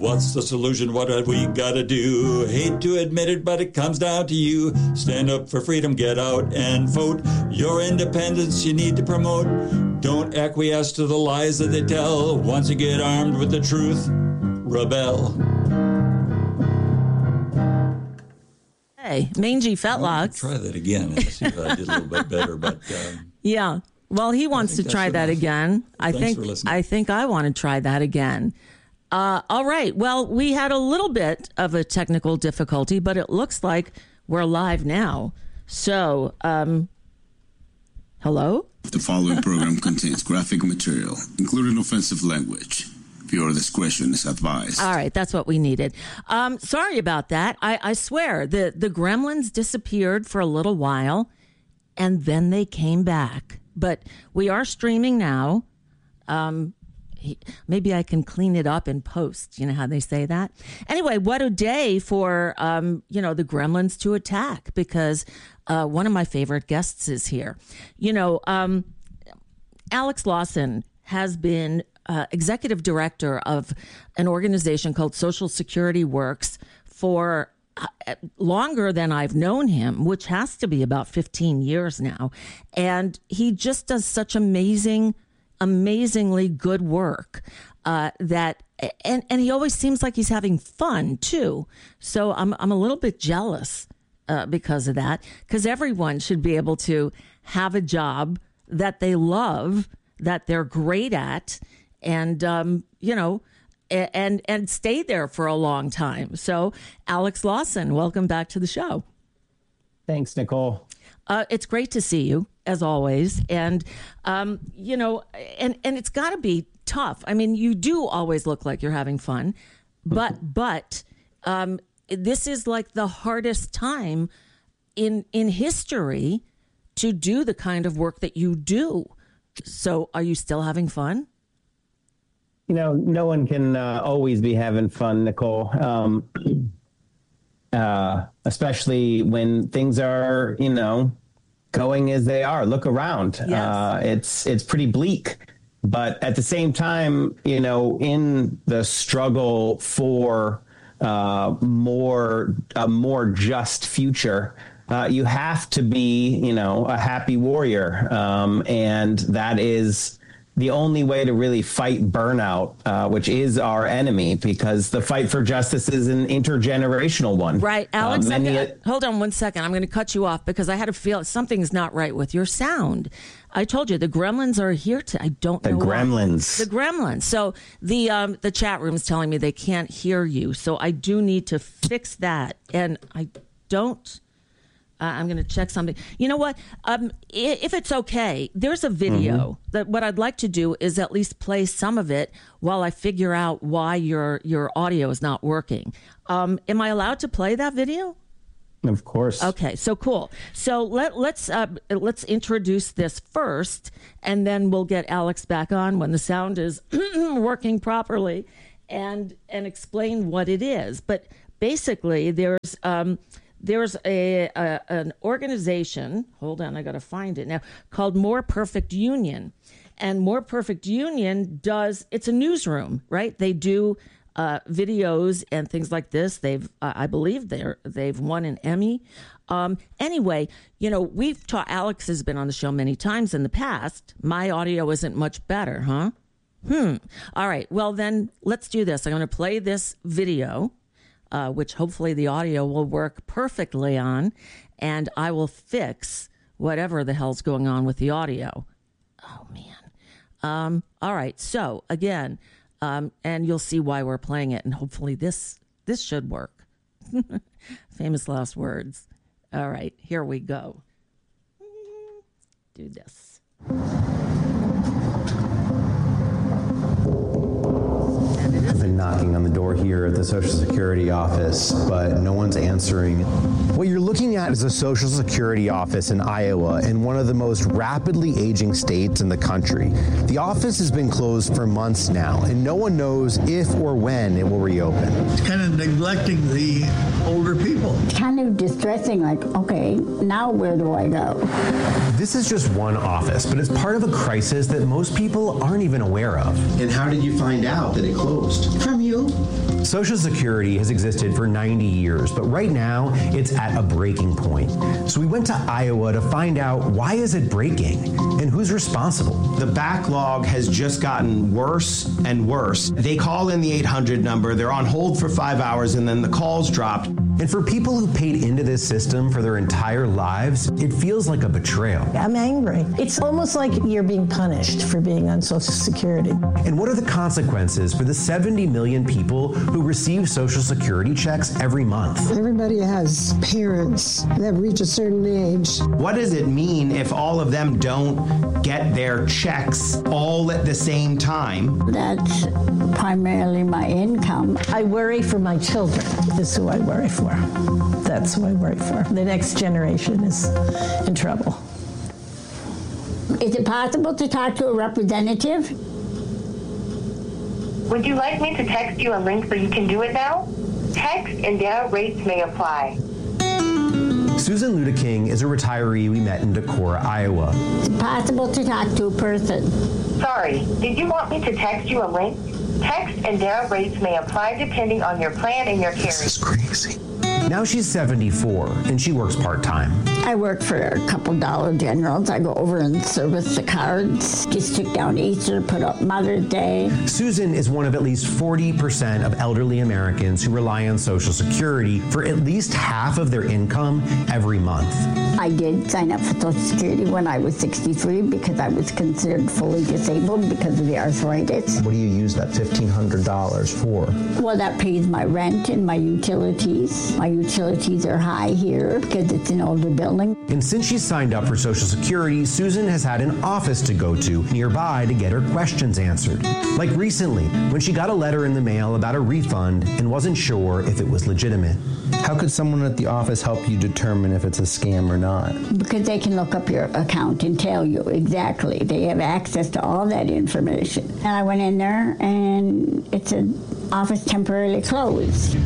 What's the solution? What have we gotta do? Hate to admit it, but it comes down to you. Stand up for freedom, get out and vote. Your independence you need to promote. Don't acquiesce to the lies that they tell. Once you get armed with the truth, rebel. Hey, Mangy Fetlocks. Try that again and see if I did a little bit better. But yeah, well, he wants to try that again. Thanks for listening. I think I want to try that again. All right. Well, we had a little bit of a technical difficulty, but it looks like we're live now. So, hello? The following program contains graphic material, including offensive language. Viewer discretion is advised. All right, that's what we needed. Sorry about that. I swear, the gremlins disappeared for a little while, and then they came back. But we are streaming now. Maybe I can clean it up in post. You know how they say that? Anyway, what a day for, the gremlins to attack, because one of my favorite guests is here. Alex Lawson has been executive director of an organization called Social Security Works for longer than I've known him, which has to be about 15 years now. And he just does such amazingly good work and he always seems like he's having fun too. So I'm a little bit jealous because of that, because everyone should be able to have a job that they love, that they're great at, and and stay there for a long time. So Alex Lawson, welcome back to the show. Thanks, Nicole. It's great to see you, as always. And, and it's got to be tough. I mean, you do always look like you're having fun, but this is like the hardest time in history to do the kind of work that you do. So are you still having fun? No one can always be having fun, Nicole. Especially when things are, going as they are. Look around. Yes. It's pretty bleak. But at the same time, in the struggle for a more just future, you have to be, a happy warrior. And that is the only way to really fight burnout, which is our enemy, because the fight for justice is an intergenerational one. Right. Alex, hold on 1 second. I'm going to cut you off because I had a feel something's not right with your sound. I told you the gremlins are here I don't know. The gremlins. The gremlins. So the chat room is telling me they can't hear you. So I do need to fix that. And I don't. I'm going to check something. You know what? If it's okay, there's a video that what I'd like to do is at least play some of it while I figure out why your audio is not working. Am I allowed to play that video? Of course. Okay, so cool. So let's introduce this first, and then we'll get Alex back on when the sound is working properly, and explain what it is. But basically, there's an organization, hold on, I got to find it now, called More Perfect Union. And More Perfect Union it's a newsroom, right? They do videos and things like this. I believe they've won an Emmy. Anyway, we've taught, Alex has been on the show many times in the past. My audio isn't much better, huh? All right, well then let's do this. I'm going to play this video, which hopefully the audio will work perfectly on, and I will fix whatever the hell's going on with the audio. Oh, man. All right. So, again, and you'll see why we're playing it, and hopefully this should work. Famous last words. All right. Here we go. Do this. I've been knocking on the door here at the Social Security office, but no one's answering. What you're looking at is a Social Security office in Iowa, in one of the most rapidly aging states in the country. The office has been closed for months now, and no one knows if or when it will reopen. It's kind of neglecting the older people. It's kind of distressing, like, okay, now where do I go? This is just one office, but it's part of a crisis that most people aren't even aware of. And how did you find out that it closed? From you. Social Security has existed for 90 years, but right now it's at a breaking point. So we went to Iowa to find out why is it breaking and who's responsible. The backlog has just gotten worse and worse. They call in the 800 number, they're on hold for 5 hours, and then the calls dropped. And for people who paid into this system for their entire lives, it feels like a betrayal. I'm angry. It's almost like you're being punished for being on Social Security. And what are the consequences for the 70 million people who receive Social Security checks every month? Everybody has parents that reach a certain age. What does it mean if all of them don't get their checks all at the same time? That's primarily my income. I worry for my children. This is who I worry for. That's who I worry for. The next generation is in trouble. Is it possible to talk to a representative? Would you like me to text you a link so you can do it now? Text and data rates may apply. Susan Ludeking is a retiree we met in Decorah, Iowa. Is it possible to talk to a person? Sorry, did you want me to text you a link? Text and data rates may apply depending on your plan and your carrier. This is crazy. Now she's 74, and she works part-time. I work for a couple Dollar Generals. I go over and service the cards. Just took down Easter, put up Mother's Day. Susan is one of at least 40% of elderly Americans who rely on Social Security for at least half of their income every month. I did sign up for Social Security when I was 63 because I was considered fully disabled because of the arthritis. What do you use that $1,500 for? Well, that pays my rent and my utilities. My utilities are high here because it's an older building. And since she signed up for Social Security, Susan has had an office to go to nearby to get her questions answered. Like recently, when she got a letter in the mail about a refund and wasn't sure if it was legitimate. How could someone at the office help you determine if it's a scam or not? Because they can look up your account and tell you exactly. They have access to all that information. And I went in there and it's an office temporarily closed.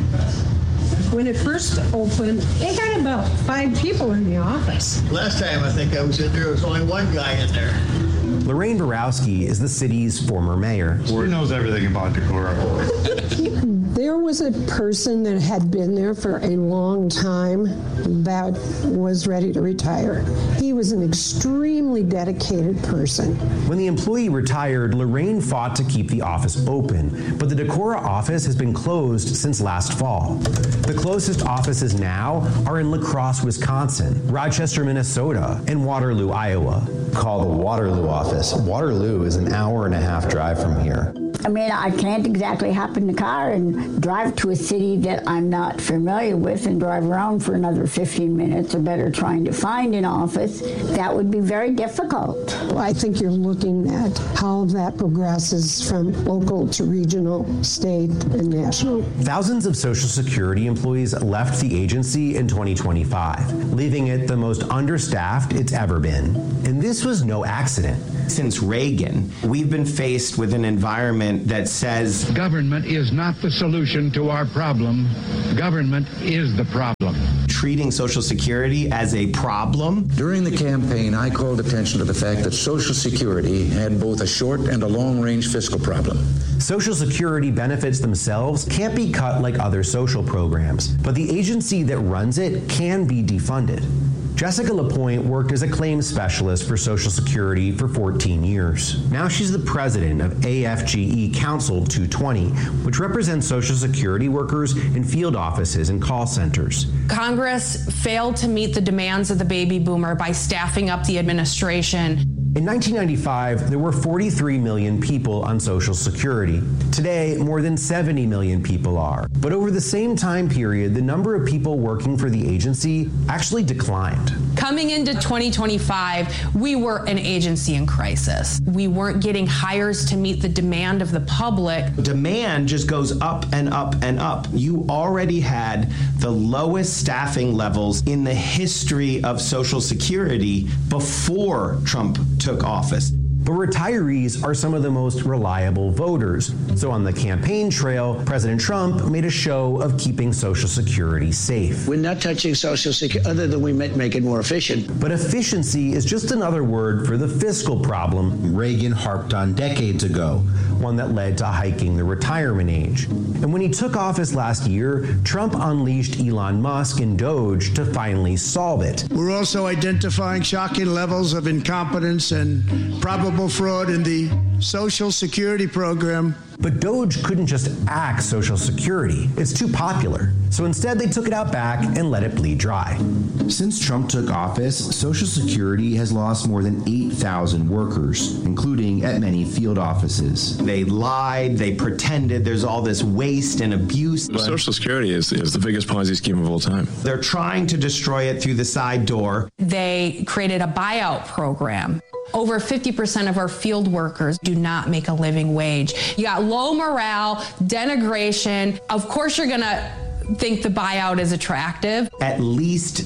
When it first opened, they had about 5 people in the office. Last time I think I was in there, there was only one guy in there. Lorraine Borowski is the city's former mayor. She knows everything about Decorah. There was a person that had been there for a long time that was ready to retire. He was an extremely dedicated person. When the employee retired, Lorraine fought to keep the office open, but the Decorah office has been closed since last fall. The closest offices now are in La Crosse, Wisconsin, Rochester, Minnesota, and Waterloo, Iowa. Call the Waterloo office. Waterloo is an hour-and-a-half drive from here. I mean, I can't exactly hop in the car and drive to a city that I'm not familiar with and drive around for another 15 minutes or better trying to find an office. That would be very difficult. I think you're looking at how that progresses from local to regional, state, and national. Thousands of Social Security employees left the agency in 2025, leaving it the most understaffed it's ever been. And this was no accident. Since Reagan, we've been faced with an environment that says Government is not the solution to our problem. Government is the problem. Treating Social Security as a problem. During the campaign, I called attention to the fact that Social Security had both a short and a long-range fiscal problem. Social Security benefits themselves can't be cut like other social programs, but the agency that runs it can be defunded. Jessica LaPointe worked as a claims specialist for Social Security for 14 years. Now she's the president of AFGE Council 220, which represents Social Security workers in field offices and call centers. Congress failed to meet the demands of the baby boomer by staffing up the administration. In 1995, there were 43 million people on Social Security. Today, more than 70 million people are. But over the same time period, the number of people working for the agency actually declined. Coming into 2025, we were an agency in crisis. We weren't getting hires to meet the demand of the public. Demand just goes up and up and up. You already had the lowest staffing levels in the history of Social Security before Trump took office. But retirees are some of the most reliable voters. So on the campaign trail, President Trump made a show of keeping Social Security safe. We're not touching Social Security other than we make it more efficient. But efficiency is just another word for the fiscal problem Reagan harped on decades ago, one that led to hiking the retirement age. And when he took office last year, Trump unleashed Elon Musk and Doge to finally solve it. We're also identifying shocking levels of incompetence and probable fraud in the Social Security program. But Doge couldn't just axe Social Security. It's too popular. So instead, they took it out back and let it bleed dry. Since Trump took office, Social Security has lost more than 8,000 workers, including at many field offices. They lied, they pretended, there's all this waste and abuse. Social Security is the biggest Ponzi scheme of all time. They're trying to destroy it through the side door. They created a buyout program. Over 50% of our field workers do not make a living wage. You got low morale, denigration. Of course, you're going to think the buyout is attractive. At least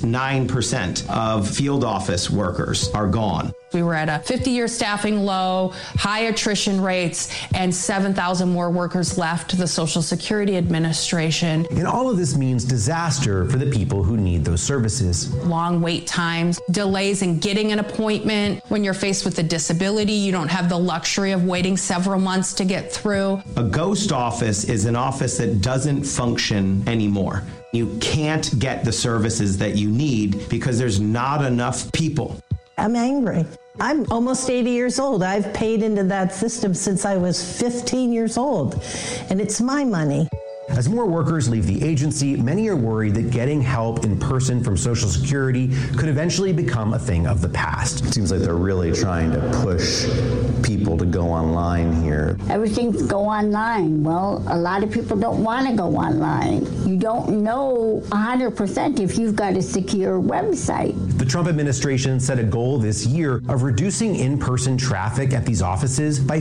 9% of field office workers are gone. We were at a 50-year staffing low, high attrition rates, and 7,000 more workers left the Social Security Administration. And all of this means disaster for the people who need those services. Long wait times, delays in getting an appointment. When you're faced with a disability, you don't have the luxury of waiting several months to get through. A ghost office is an office that doesn't function anymore. You can't get the services that you need because there's not enough people. I'm angry. I'm almost 80 years old. I've paid into that system since I was 15 years old, and it's my money. As more workers leave the agency, many are worried that getting help in person from Social Security could eventually become a thing of the past. It seems like they're really trying to push people to go online here. Everything's go online. Well, a lot of people don't want to go online. You don't know 100% if you've got a secure website. The Trump administration set a goal this year of reducing in-person traffic at these offices by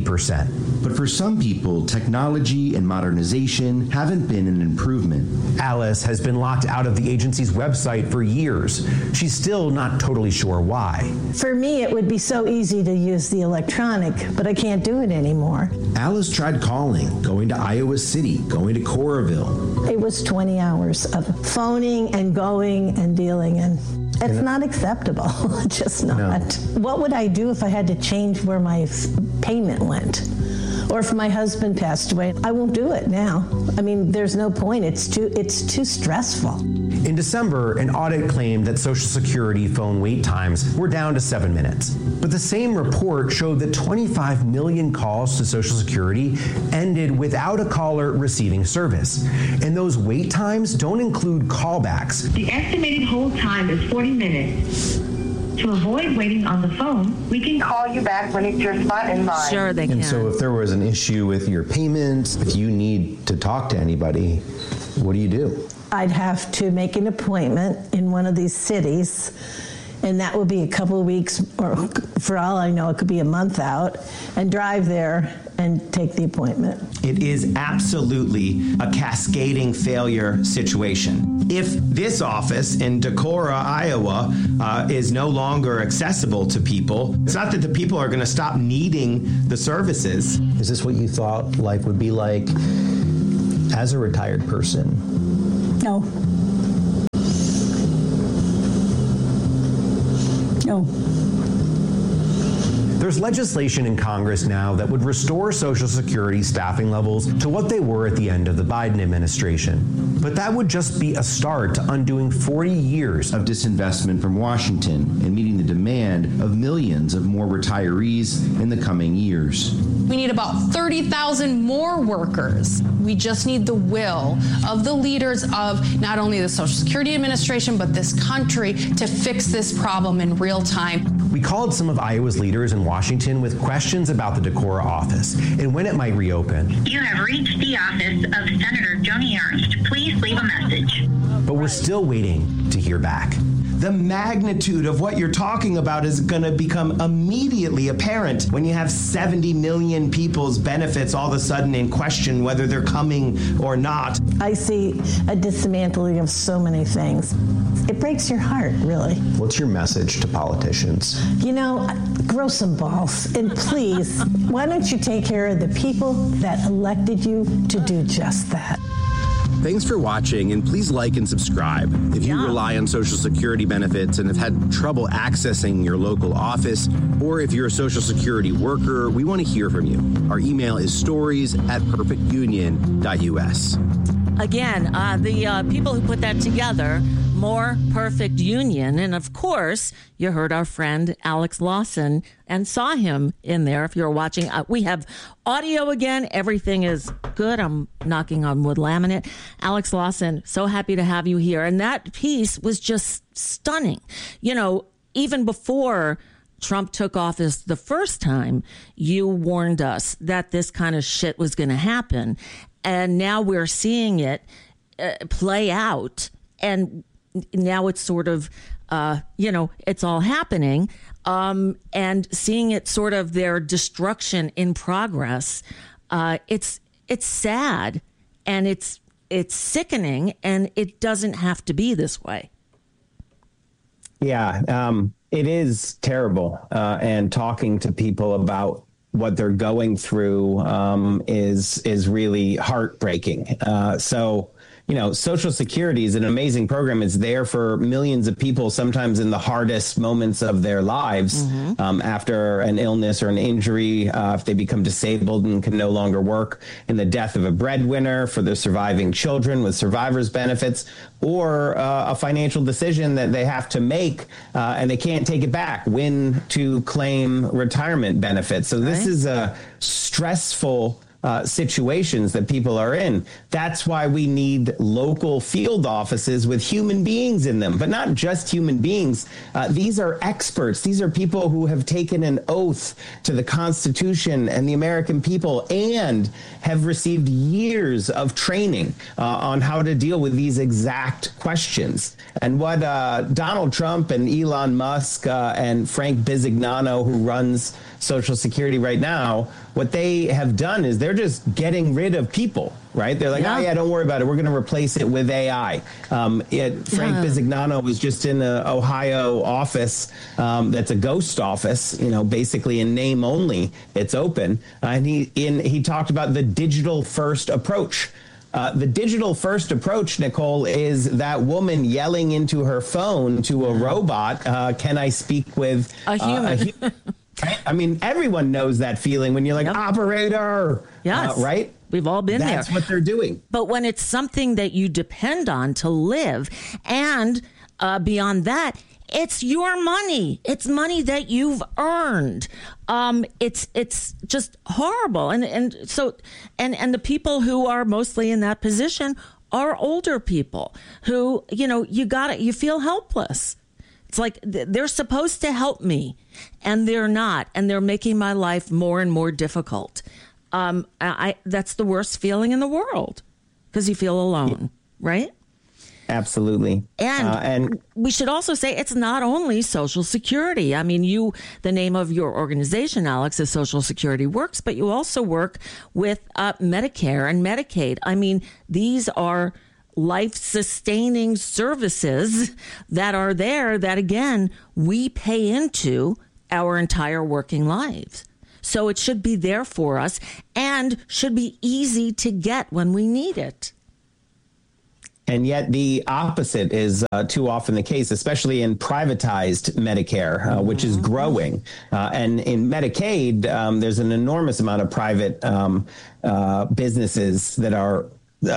50%. But for some people, technology and modernization haven't been an improvement. Alice has been locked out of the agency's website for years. She's still not totally sure why. For me, it would be so easy to use the electronic, but I can't do it anymore. Alice tried calling, going to Iowa City, going to Coralville. It was 20 hours of phoning and going and dealing, and it's not acceptable. Just not. No. What would I do if I had to change where my payment went? Or if my husband passed away? I won't do it now. I mean, there's no point. It's too stressful. In December, an audit claimed that Social Security phone wait times were down to 7 minutes. But the same report showed that 25 million calls to Social Security ended without a caller receiving service. And those wait times don't include callbacks. The estimated hold time is 40 minutes. To avoid waiting on the phone, we can call you back when it's your spot in line. Sure, they can. And so if there was an issue with your payments, if you need to talk to anybody, what do you do? I'd have to make an appointment in one of these cities, and that would be a couple of weeks, or for all I know, it could be a month out, and drive there and take the appointment. It is absolutely a cascading failure situation. If this office in Decorah, Iowa, is no longer accessible to people, it's not that the people are going to stop needing the services. Is this what you thought life would be like as a retired person? No. No. There's legislation in Congress now that would restore Social Security staffing levels to what they were at the end of the Biden administration. But that would just be a start to undoing 40 years of disinvestment from Washington and meeting the demand of millions of more retirees in the coming years. We need about 30,000 more workers. We just need the will of the leaders of not only the Social Security Administration, but this country to fix this problem in real time. We called some of Iowa's leaders in Washington with questions about the Decorah office and when it might reopen. You have reached the office of Senator Joni Ernst. Please leave a message. But we're still waiting to hear back. the magnitude of what you're talking about is going to become immediately apparent when you have 70 million people's benefits all of a sudden in question whether they're coming or not. I see a dismantling of so many things. It breaks your heart, really. What's your message to politicians? You know, grow some balls. And please, why don't you take care of the people that elected you to do just that? Thanks for watching, and please like and subscribe. If you rely on Social Security benefits and have had trouble accessing your local office, or if you're a Social Security worker, we want to hear from you. Our email is stories@perfectunion.us. Again, the people who put that together, More Perfect Union. And of course, you heard our friend Alex Lawson and saw him in there. If you're watching, we have audio again. Everything is good. I'm knocking on wood laminate. Alex Lawson, so happy to have you here. And that piece was just stunning. You know, even before Trump took office the first time, you warned us that this kind of shit was going to happen. And now we're seeing it play out. And now it's sort of, it's all happening. And seeing it sort of their destruction in progress, it's sad and it's sickening, and it doesn't have to be this way. Yeah, it is terrible. And talking to people about what they're going through is really heartbreaking. So, you know, Social Security is an amazing program. It's there for millions of people, sometimes in the hardest moments of their lives, after an illness or an injury, if they become disabled and can no longer work, in the death of a breadwinner, for the surviving children with survivor's benefits, or a financial decision that they have to make and they can't take it back, when to claim retirement benefits. So this is a stressful situations that people are in. That's why we need local field offices with human beings in them, but not just human beings. These are experts. These are people who have taken an oath to the Constitution and the American people and have received years of training on how to deal with these exact questions. And what Donald Trump and Elon Musk and Frank Bisignano, who runs Social Security right now, what they have done is they're just getting rid of people, right? They're like, don't worry about it. We're going to replace it with AI. Frank Bisignano was just in the Ohio office that's a ghost office, basically in name only. It's open. And he talked about the digital first approach. The digital first approach, Nicole, is that woman yelling into her phone to a robot, can I speak with a human? I mean, everyone knows that feeling when you're like, operator. Yes. Right? We've all been there. That's what they're doing. But when it's something that you depend on to live, and beyond that, it's your money. It's money that you've earned. It's just horrible. And so the people who are mostly in that position are older people who, you feel helpless. It's like they're supposed to help me, and they're not, and they're making my life more and more difficult. That's the worst feeling in the world, because you feel alone, right? Absolutely. And we should also say it's not only Social Security. I mean, the name of your organization, Alex, is Social Security Works, but you also work with Medicare and Medicaid. I mean, these are life-sustaining services that are there that, again, we pay into our entire working lives. So it should be there for us and should be easy to get when we need it. And yet the opposite is too often the case, especially in privatized Medicare, which is growing. And in Medicaid, there's an enormous amount of private businesses that are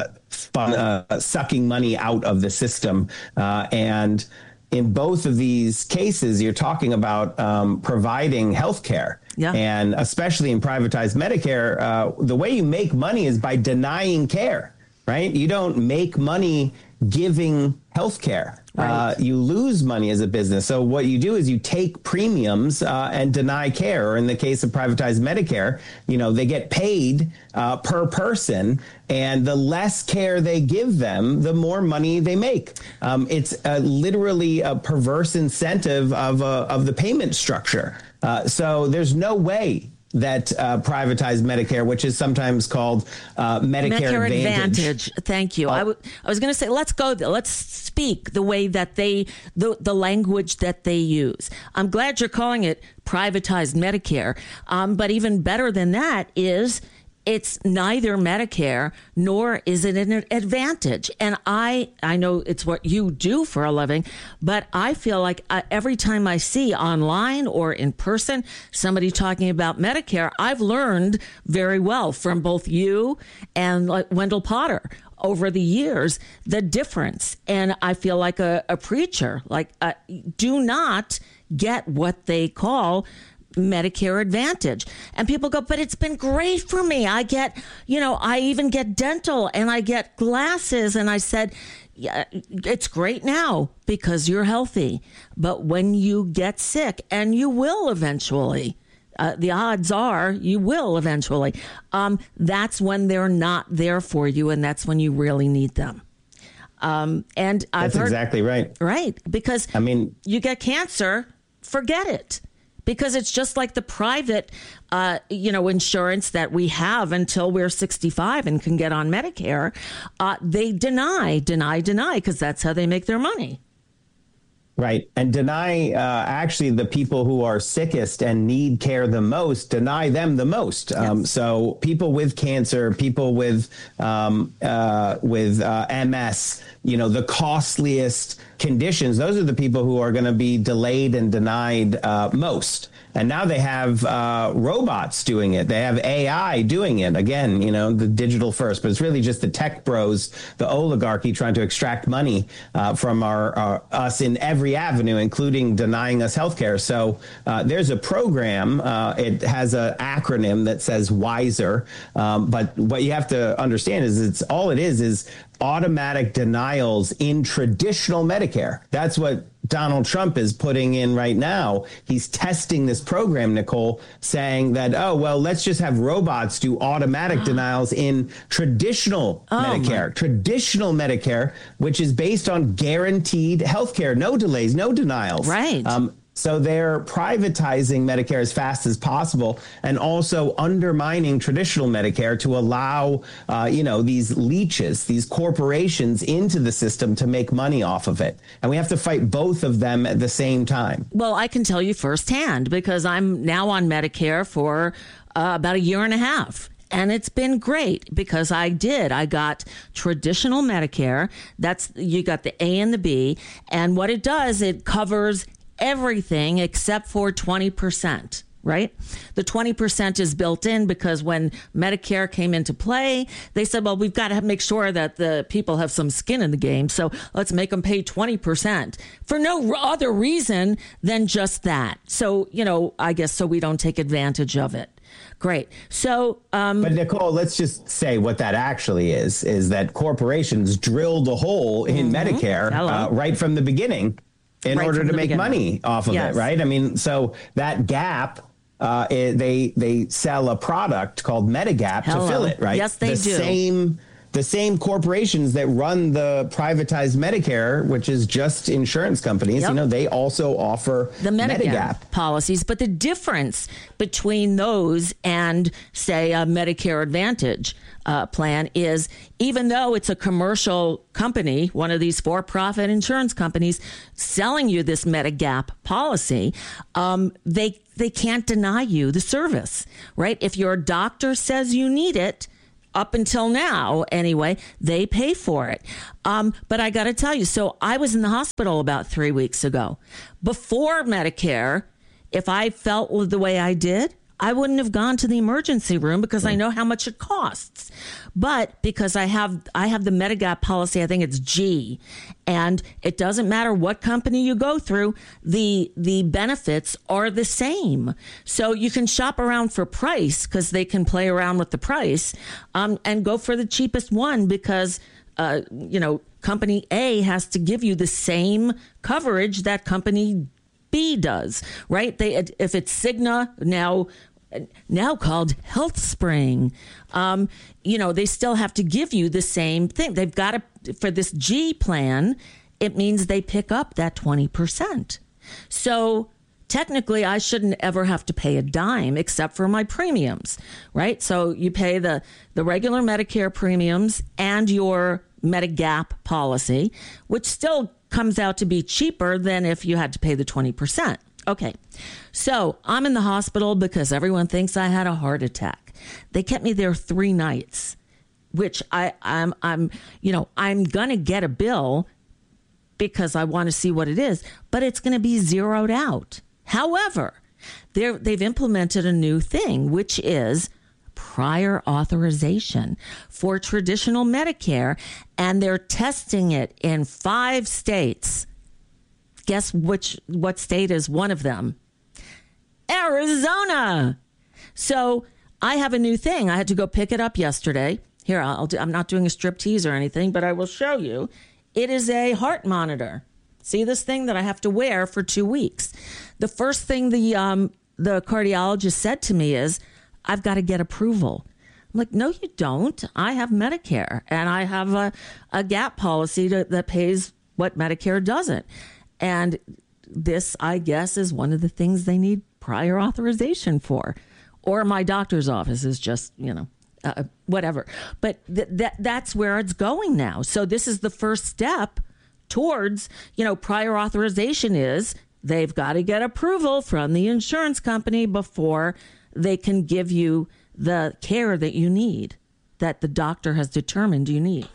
sucking money out of the system. And in both of these cases, you're talking about providing health care. Yeah. And especially in privatized Medicare, the way you make money is by denying care, right? You don't make money giving health care. you lose money as a business. So what you do is you take premiums and deny care. Or in the case of privatized Medicare, they get paid per person, and the less care they give them, the more money they make. It's literally a perverse incentive of the payment structure. So there's no way that privatized Medicare, which is sometimes called Medicare Advantage. Thank you. I was going to say, let's go there. Let's speak the way that the language that they use. I'm glad you're calling it privatized Medicare. But even better than that is it's neither Medicare nor is it an advantage. And I know it's what you do for a living, but I feel like every time I see online or in person somebody talking about Medicare, I've learned very well from both you and Wendell Potter over the years the difference. And I feel like a preacher, do not get what they call Medicare Advantage. And people go, but it's been great for me. I get, I even get dental and I get glasses. And I said, yeah, it's great now because you're healthy. But when you get sick, and you will eventually, the odds are you will eventually, that's when they're not there for you. And that's when you really need them. And I've heard, exactly right. Right. Because you get cancer, forget it. Because it's just like the private, insurance that we have until we're 65 and can get on Medicare. They deny, because that's how they make their money. Right. And deny actually the people who are sickest and need care the most, deny them the most. Yes. So people with cancer, people with MS, the costliest conditions, those are the people who are going to be delayed and denied most. And now they have robots doing it. They have AI doing it. Again, the digital first, but it's really just the tech bros, the oligarchy trying to extract money from us in every avenue, including denying us healthcare. So there's a program. It has an acronym that says WISER. But what you have to understand is it is automatic denials in traditional Medicare. That's what Donald Trump is putting in right now. He's testing this program, Nicole, saying that, let's just have robots do automatic denials in traditional Medicare. Traditional Medicare, which is based on guaranteed health care, no delays, no denials. Right. So they're privatizing Medicare as fast as possible and also undermining traditional Medicare to allow, these leeches, these corporations into the system to make money off of it. And we have to fight both of them at the same time. Well, I can tell you firsthand because I'm now on Medicare for about a year and a half. And it's been great because I got traditional Medicare. You got the A and the B. And what it does, it covers everything except for 20%, right? The 20% is built in because when Medicare came into play, they said, well, we've got to make sure that the people have some skin in the game. So let's make them pay 20% for no other reason than just that. So, I guess so we don't take advantage of it. Great. So, but Nicole, let's just say what that actually is that corporations drilled a hole in Medicare right from the beginning in order to make money off of it, right? So that gap, they sell a product called Medigap to fill it, right? Yes, they do. The same corporations that run the privatized Medicare, which is just insurance companies, they also offer the Medigap policies. But the difference between those and, say, a Medicare Advantage plan is, even though it's a commercial company, one of these for-profit insurance companies selling you this Medigap policy, they can't deny you the service, right? If your doctor says you need it, up until now, anyway, they pay for it. But I got to tell you, so I was in the hospital about 3 weeks ago. Before Medicare, if I felt the way I did, I wouldn't have gone to the emergency room because I know how much it costs. But because I have the Medigap policy, I think it's G, and it doesn't matter what company you go through, the benefits are the same. So you can shop around for price because they can play around with the price, and go for the cheapest one because company A has to give you the same coverage that company B does, right? If it's Cigna, now called HealthSpring, they still have to give you the same thing. They've got to, for this G plan, it means they pick up that 20%. So technically, I shouldn't ever have to pay a dime except for my premiums, right? So you pay the regular Medicare premiums and your Medigap policy, which still comes out to be cheaper than if you had to pay the 20%. Okay, so I'm in the hospital because everyone thinks I had a heart attack. They kept me there 3 nights, which I'm going to get a bill because I want to see what it is, but it's going to be zeroed out. However, they've implemented a new thing, which is prior authorization for traditional Medicare, and they're testing it in 5 states. Guess what state is one of them? Arizona. So I have a new thing. I had to go pick it up yesterday. Here, I'm not doing a striptease or anything, but I will show you. It is a heart monitor. See this thing that I have to wear for 2 weeks. The first thing the cardiologist said to me is, I've got to get approval. I'm like, no, you don't. I have Medicare, and I have a gap policy that pays what Medicare doesn't. And this, I guess, is one of the things they need prior authorization for. Or my doctor's office is just, whatever. But that's where it's going now. So this is the first step towards, prior authorization is they've got to get approval from the insurance company before they can give you the care that you need, that the doctor has determined you need.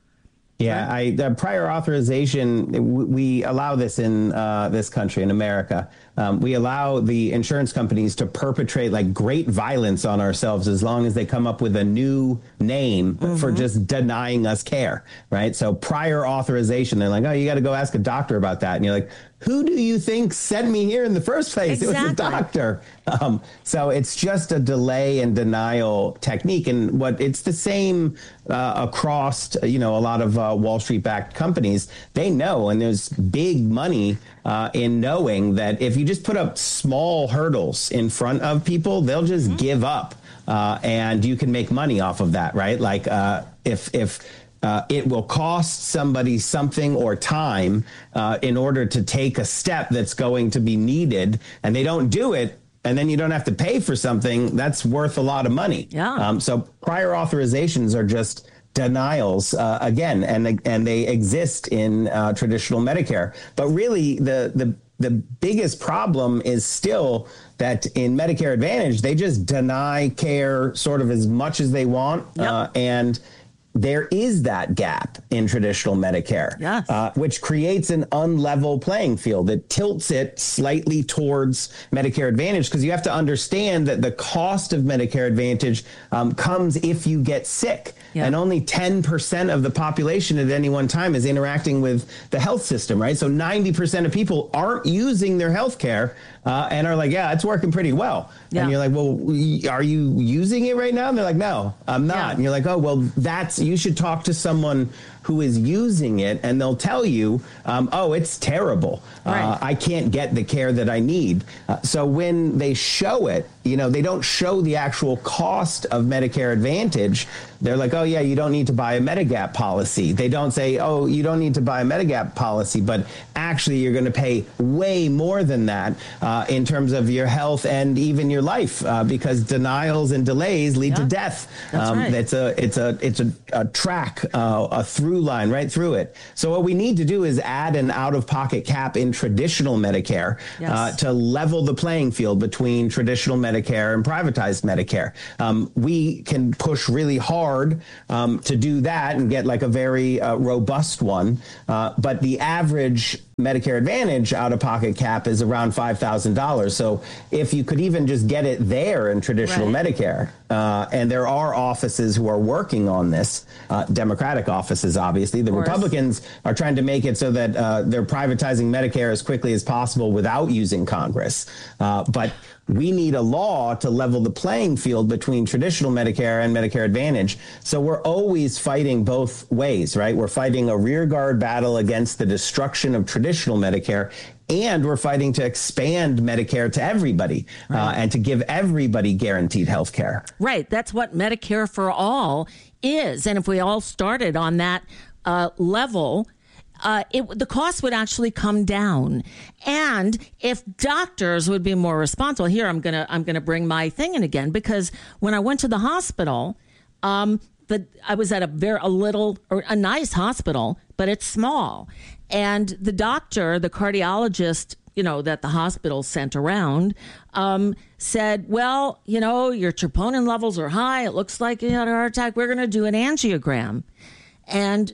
Yeah, the prior authorization, we allow this in this country, in America. We allow the insurance companies to perpetrate like great violence on ourselves as long as they come up with a new name for just denying us care, right? So prior authorization, they're like, oh, you got to go ask a doctor about that. And you're like, who do you think sent me here in the first place? Exactly. It was a doctor. So it's just a delay and denial technique. And it's the same across, a lot of Wall Street backed companies. They know, and there's big money in knowing that if you just put up small hurdles in front of people, they'll just give up and you can make money off of that, right? Like if it will cost somebody something or time in order to take a step that's going to be needed, and they don't do it, and then you don't have to pay for something that's worth a lot of money. Yeah. So prior authorizations are just denials again, and they exist in traditional Medicare. But really, the biggest problem is still that in Medicare Advantage, they just deny care sort of as much as they want, and there is that gap in traditional Medicare, which creates an unlevel playing field. It tilts it slightly towards Medicare Advantage because you have to understand that the cost of Medicare Advantage comes if you get sick. Yeah. And only 10% of the population at any one time is interacting with the health system, right? So 90% of people aren't using their health care and are like, yeah, it's working pretty well. Yeah. And you're like, well, are you using it right now? And they're like, no, I'm not. Yeah. And you're like, oh, well, you should talk to someone who is using it, and they'll tell you, oh, it's terrible. Right. I can't get the care that I need. So when they show it, they don't show the actual cost of Medicare Advantage. They're like, oh, yeah, you don't need to buy a Medigap policy. They don't say, oh, you don't need to buy a Medigap policy, but actually you're going to pay way more than that in terms of your health and even your life because denials and delays lead to death. That's right. It's a track, a through line right through it. So what we need to do is add an out-of-pocket cap in traditional Medicare to level the playing field between traditional Medicare and privatized Medicare. We can push really hard to do that and get like a very robust one. But the average Medicare Advantage out-of-pocket cap is around $5,000. So if you could even just get it there in traditional Medicare, and there are offices who are working on this, Democratic offices, obviously. The Republicans are trying to make it so that they're privatizing Medicare as quickly as possible without using Congress. But we need a law to level the playing field between traditional Medicare and Medicare Advantage. So we're always fighting both ways, right? We're fighting a rearguard battle against the destruction of traditional Medicare, and we're fighting to expand Medicare to everybody and to give everybody guaranteed health care. Right. That's what Medicare for all is. And if we all started on that level, the cost would actually come down. And if doctors would be more responsible, here I'm gonna bring my thing in again, because when I went to the hospital, I was at a nice hospital, but it's small. And the doctor, the cardiologist, that the hospital sent around, said, well, your troponin levels are high. It looks like you had a heart attack. We're going to do an angiogram. And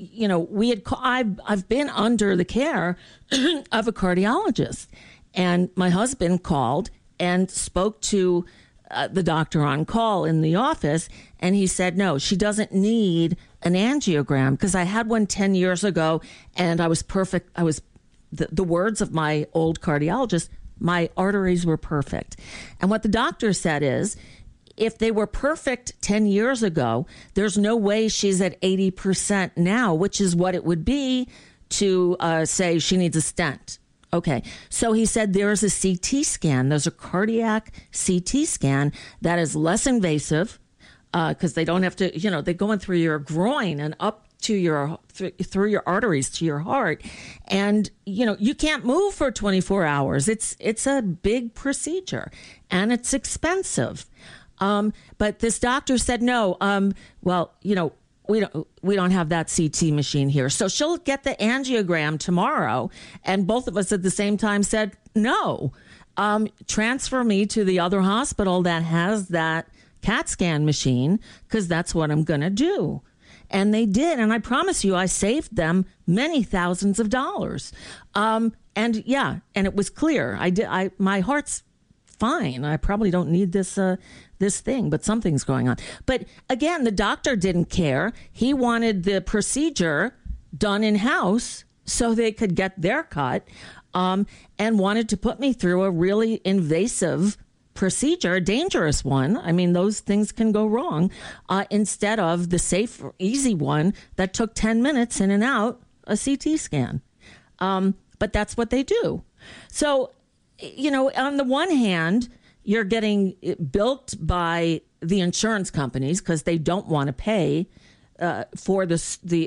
I've been under the care of a cardiologist, and my husband called and spoke to the doctor on call in the office, and he said, no, she doesn't need an angiogram, because I had one 10 years ago and I was perfect. I was the words of my old cardiologist, my arteries were perfect. And what the doctor said is, if they were perfect 10 years ago, there's no way she's at 80% now, which is what it would be to say she needs a stent. Okay. So he said there's a CT scan. There's a cardiac CT scan that is less invasive because they don't have to, they're going through your groin and up to your through your arteries to your heart. And, you can't move for 24 hours. It's a big procedure and it's expensive. But this doctor said, no, we don't have that CT machine here. So she'll get the angiogram tomorrow. And both of us at the same time said, no, transfer me to the other hospital that has that CAT scan machine, because that's what I'm going to do. And they did. And I promise you, I saved them many thousands of dollars. And it was clear. My heart's fine. I probably don't need this thing, but something's going on. But again, the doctor didn't care. He wanted the procedure done in-house so they could get their cut, and wanted to put me through a really invasive procedure, a dangerous one. I mean, those things can go wrong, instead of the safe, easy one that took 10 minutes in and out, a CT scan. But that's what they do. So, on the one hand, you're getting bilked by the insurance companies because they don't want to pay for the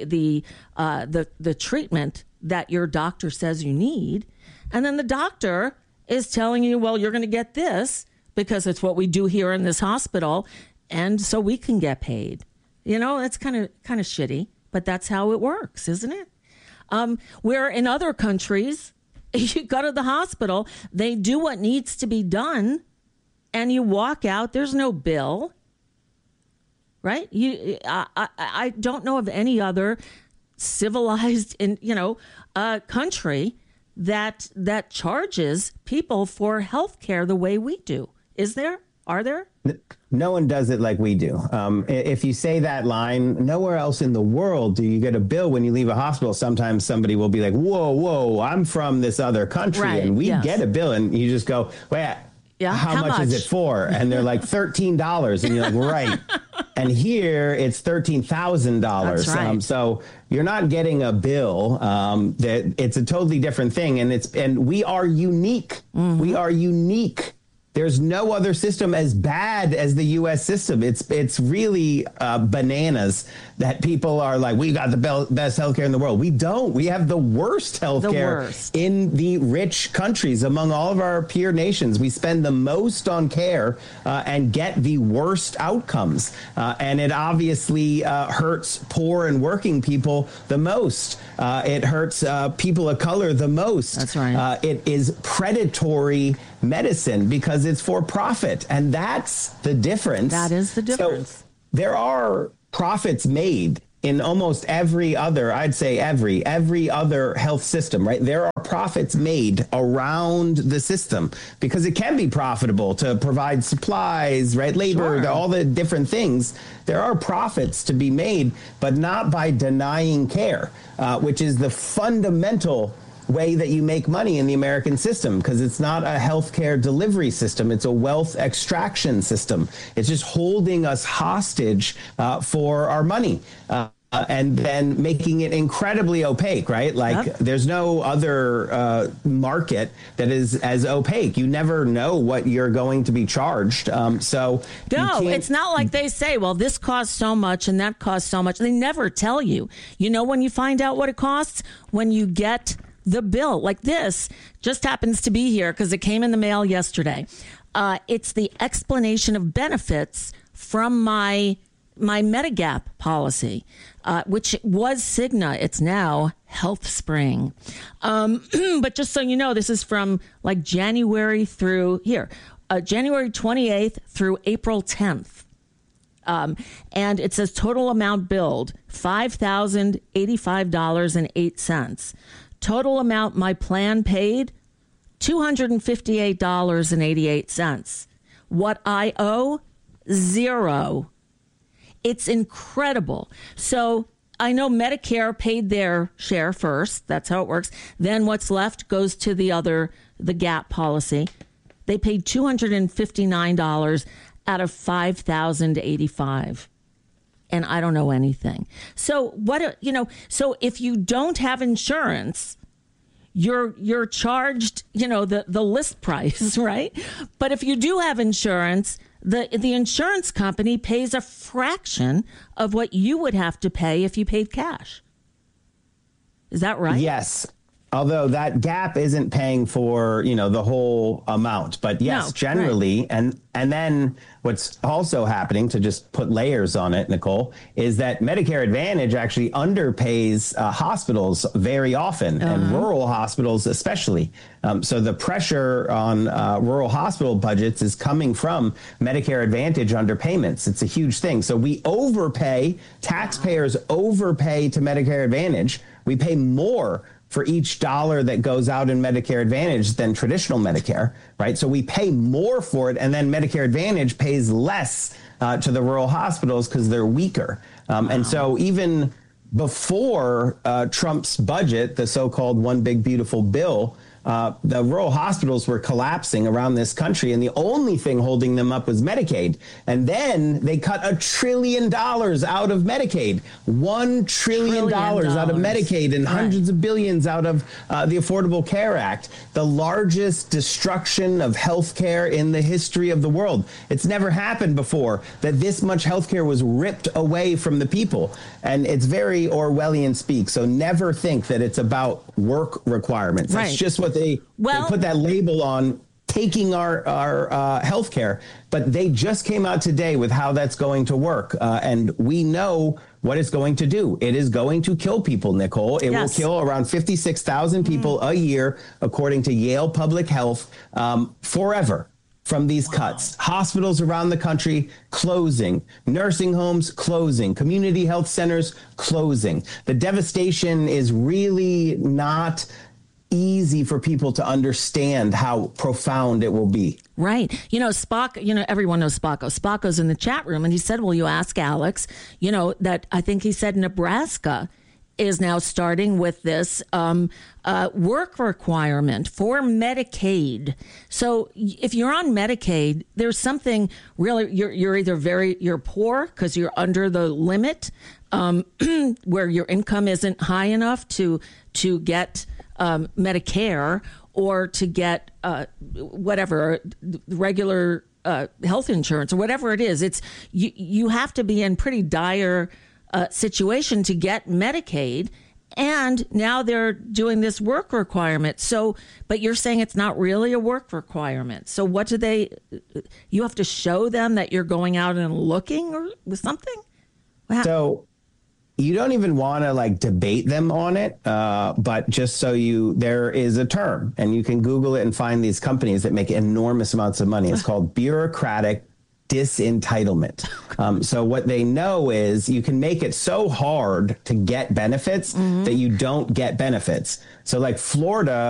treatment that your doctor says you need. And then the doctor is telling you, well, you're going to get this because it's what we do here in this hospital. And so we can get paid. It's kind of shitty, but that's how it works, isn't it? Where in other countries, you go to the hospital, they do what needs to be done, and you walk out. There's no bill, right? I don't know of any other civilized, country that charges people for health care the way we do. Is there? Are there? No one does it like we do. If you say that line, nowhere else in the world do you get a bill when you leave a hospital. Sometimes somebody will be like, whoa, I'm from this other country, right, and we get a bill, and you just go, wait, how much is it for? And they're like $13, and you're like, right. And here it's $13,000. That's right. So you're not getting a bill. That it's a totally different thing, and we are unique. Mm-hmm. We are unique. There's no other system as bad as the U.S. system. It's really bananas that people are like, we got the best healthcare in the world. We don't. We have the worst healthcare in the rich countries among all of our peer nations. We spend the most on care and get the worst outcomes. And it obviously hurts poor and working people the most. It hurts people of color the most. That's right. It is predatory medicine because it's for profit, and that's the difference. That is the difference. So there are profits made in almost every other, I'd say every other health system, right? There are profits made around the system because it can be profitable to provide supplies, right? Labor, all the different things. There are profits to be made, but not by denying care, which is the fundamental way that you make money in the American system, because it's not a healthcare delivery system. It's a wealth extraction system. It's just holding us hostage for our money. And then making it incredibly opaque, right? Like there's no other market that is as opaque. You never know what you're going to be charged. So no, it's not like they say, well, this costs so much and that costs so much. They never tell you. You know when you find out what it costs? When you get the bill. Like this just happens to be here because it came in the mail yesterday. It's the explanation of benefits from my Medigap policy, which was Cigna. It's now HealthSpring. But just so you know, this is from like January through January 28th through April 10th. And it says total amount billed, $5,085.08. Total amount my plan paid, $258.88. What I owe, $0. It's incredible. So I know Medicare paid their share first. That's how it works. Then what's left goes to the GAP policy. They paid $259 out of $5,085. And I don't know anything. So so if you don't have insurance, you're charged, the list price, right? But if you do have insurance, the insurance company pays a fraction of what you would have to pay if you paid cash. Is that right? Yes. Although that GAP isn't paying for, the whole amount. But yes, generally. Right. And then what's also happening, to just put layers on it, Nicole, is that Medicare Advantage actually underpays hospitals very often, and rural hospitals especially. So the pressure on rural hospital budgets is coming from Medicare Advantage underpayments. It's a huge thing. So we overpay, taxpayers overpay to Medicare Advantage. We pay more for each dollar that goes out in Medicare Advantage than traditional Medicare, right? So we pay more for it, and then Medicare Advantage pays less to the rural hospitals because they're weaker. And so even before Trump's budget, the so-called One Big Beautiful Bill, the rural hospitals were collapsing around this country, and the only thing holding them up was Medicaid. And then they cut $1 trillion out of Medicaid, $1 trillion out of Medicaid, and hundreds of billions out of the Affordable Care Act, the largest destruction of health care in the history of the world. It's never happened before that this much health care was ripped away from the people. And it's very Orwellian speak. So never think that it's about work requirements. Right. That's just what they put that label on, taking our health care. But they just came out today with how that's going to work. And we know what it's going to do. It is going to kill people, Nicole. It will kill around 56,000 people a year, according to Yale Public Health, forever. From these cuts. Hospitals around the country closing, nursing homes closing, community health centers closing. The devastation is really not easy for people to understand how profound it will be. Right. Spock, everyone knows Spocko. Spocko's in the chat room, and he said, well, you ask Alex, that I think he said Nebraska is now starting with this work requirement for Medicaid. So if you're on Medicaid, there's something really, you're either you're poor because you're under the limit, where your income isn't high enough to get Medicare or to get whatever regular health insurance or whatever it is. It's you have to be in pretty dire situation to get Medicaid, and now they're doing this work requirement. So, but you're saying it's not really a work requirement. So what do you have to show them that you're going out and looking or with something? So you don't even want to debate them on it. But just so there is a term, and you can Google it and find these companies that make enormous amounts of money. It's called bureaucratic disentitlement. So what they know is you can make it so hard to get benefits that you don't get benefits. So like Florida